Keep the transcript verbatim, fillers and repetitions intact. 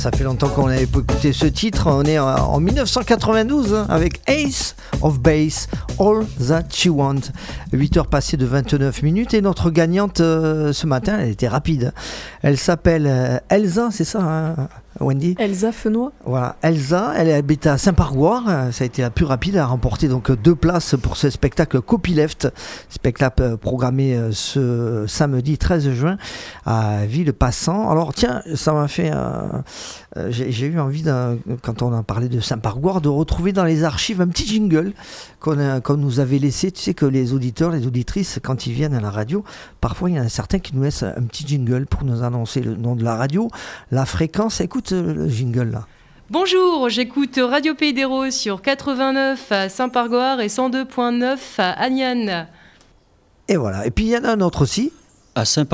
Ça fait longtemps qu'on n'avait pas écouté ce titre. On est en dix-neuf cent quatre-vingt-douze hein, avec Ace of Base, All That She Want. huit heures passées de vingt-neuf minutes et notre gagnante euh, ce matin, elle était rapide. Elle s'appelle euh, Elsa, c'est ça hein, Wendy? Elsa Fenois. Voilà, Elsa, elle habite à Saint-Pargoire. Ça a été la plus rapide. Elle a remporté donc deux places pour ce spectacle Copyleft, spectacle programmé ce samedi treize juin à Ville-Passant. Alors tiens, ça m'a fait, euh, j'ai, j'ai eu envie, de, quand on a parlé de Saint-Pargoire, de retrouver dans les archives un petit jingle qu'on, a, qu'on nous avait laissé. Tu sais que les auditeurs, les auditrices, quand ils viennent à la radio, parfois il y en a certains qui nous laissent un petit jingle pour nous annoncer le nom de la radio, la fréquence. Écoute le jingle là. Bonjour, j'écoute Radio Pays des Roses sur quatre-vingt-neuf à Saint-Pargoire et cent deux virgule neuf à Agnan. Et voilà. Et puis il y en a un autre aussi. À Saint